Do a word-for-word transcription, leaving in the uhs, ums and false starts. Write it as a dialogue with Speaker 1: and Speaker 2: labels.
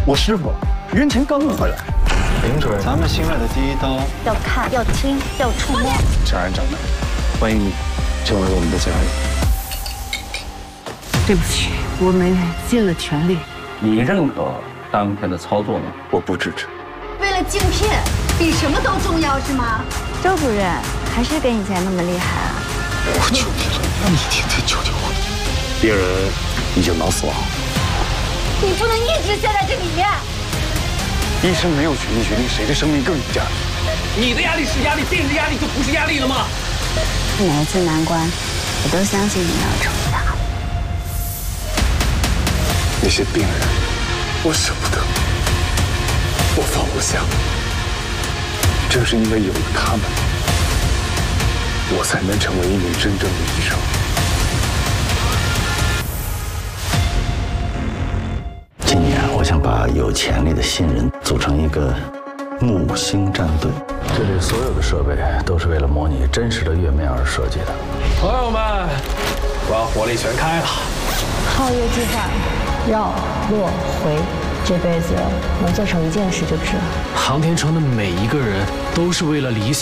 Speaker 1: 我师傅云晴刚回来。
Speaker 2: 林主任，
Speaker 1: 咱们新来的第一刀
Speaker 3: 要看，要听，要触摸。
Speaker 1: 家人长大，欢迎你成为我们的家人。
Speaker 4: 对不起，我们尽了全力。
Speaker 5: 你认可当天的操作吗？
Speaker 1: 我不支持。
Speaker 3: 为了镜片，比什么都重要是吗？周主任还是跟以前那么厉害啊！
Speaker 1: 我求你了，你听听救救我！病人已经脑死亡，
Speaker 3: 你不能一直陷在这里面。
Speaker 1: 医生没有权利决定谁的生命更有价值。
Speaker 5: 你的压力是压力，病人的压力就不是压力了吗？
Speaker 3: 每一次难关，我都相信你要成大。
Speaker 1: 那些病人，我舍不得，我放不下。正是因为有了他们，我才能成为一名真正的医生。
Speaker 6: 今年我想把有潜力的新人组成一个木星战队。这里所有的设备都是为了模拟真实的月面而设计的。
Speaker 2: 朋友们，我要火力全开了。
Speaker 7: 皓月计划，绕落回，这辈子能做成一件事就值了。
Speaker 2: 航天城的每一个人都是为了理想。